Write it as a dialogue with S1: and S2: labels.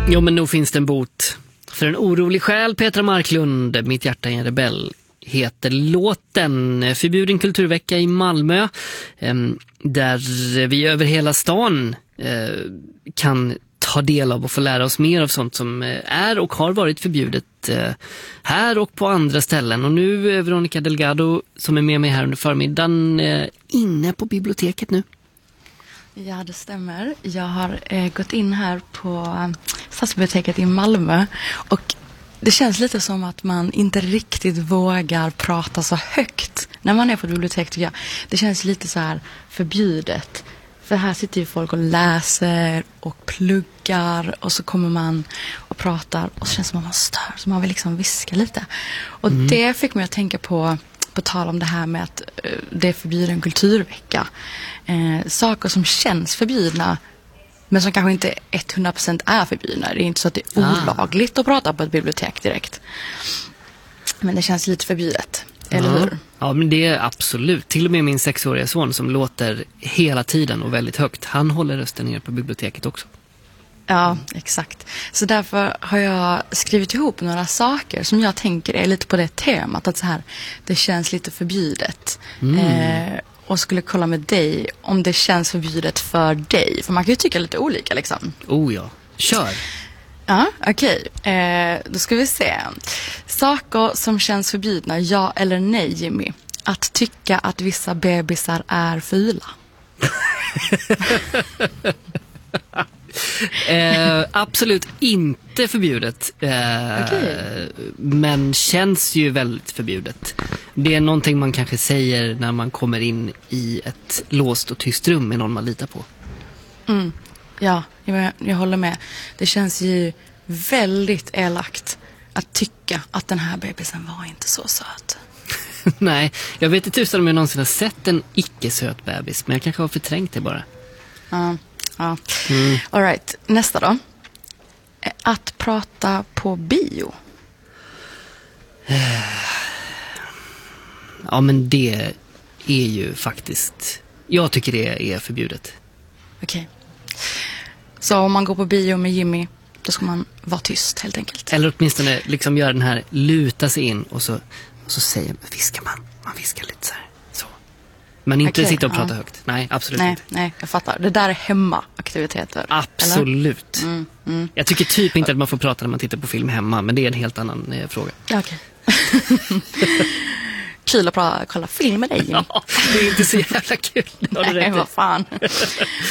S1: Jo, men nog finns det en bot för en orolig själ. Petra Marklund, Mitt hjärta är en rebell, heter låten. Förbjuden kulturvecka i Malmö, där vi över hela stan kan ta del av och få lära oss mer av sånt som är och har varit förbjudet här och på andra ställen. Och nu är Veronica Delgado, som är med mig här under förmiddagen, inne på biblioteket nu.
S2: Ja, det stämmer. Jag har gått in här på Stadsbiblioteket i Malmö och det känns lite som att man inte riktigt vågar prata så högt när man är på ett bibliotek, tycker jag. Det känns lite så här förbjudet. För här sitter ju folk och läser och pluggar och så kommer man och pratar och så känns det som att man stör, så man vill liksom viska lite. Och det fick mig att tänka på tal om det här med att det är förbjuden kulturvecka. Saker som känns förbjudna men som kanske inte 100% är förbjudna. Det är inte så att det är olagligt att prata på ett bibliotek direkt. Men det känns lite förbjudet, eller hur?
S1: Ja, men det är absolut. Till och med min 6-åriga son som låter hela tiden och väldigt högt, han håller rösten ner på biblioteket också.
S2: Ja, exakt. Så därför har jag skrivit ihop några saker som jag tänker är lite på det temat. Att så här, det känns lite förbjudet. Och skulle kolla med dig om det känns förbjudet för dig. För man kan ju tycka lite olika liksom.
S1: Oh ja, kör!
S2: Ja, okej. Då ska vi se. Saker som känns förbjudna, ja eller nej, Jimmy. Att tycka att vissa bebisar är fula.
S1: Absolut inte förbjudet. Men känns ju väldigt förbjudet. Det är någonting man kanske säger när man kommer in i ett låst och tyst rum med någon man litar på.
S2: Ja, jag håller med. Det känns ju väldigt elakt att tycka att den här bebisen var inte så söt.
S1: Nej, jag vet inte tusan om jag någonsin har sett en icke-söt bebis, men jag kanske har förträngt det bara.
S2: Ja. All right, nästa då. Att prata på bio.
S1: Ja, men det är ju faktiskt... Jag tycker det är förbjudet.
S2: Okej. Så om man går på bio med Jimmy, då ska man vara tyst helt enkelt.
S1: Eller åtminstone liksom göra den här, luta sig in och så viskar man viskar lite så här. Så. Men inte sitta och prata högt. Nej, absolut inte.
S2: Nej, jag fattar. Det där är hemmaaktiviteter.
S1: Absolut. Jag tycker typ inte att man får prata när man tittar på film hemma, men det är en helt annan fråga.
S2: Okej. Kul att kolla film med dig.
S1: Ja, det är inte så jävla kul.
S2: Nej, vad fan.